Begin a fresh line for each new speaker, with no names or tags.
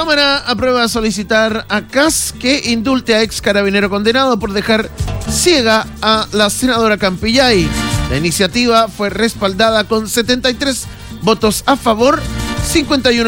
Cámara aprueba solicitar a CAS que indulte a ex carabinero condenado por dejar ciega a la senadora Campillay. La iniciativa fue respaldada con 73 votos a favor, 51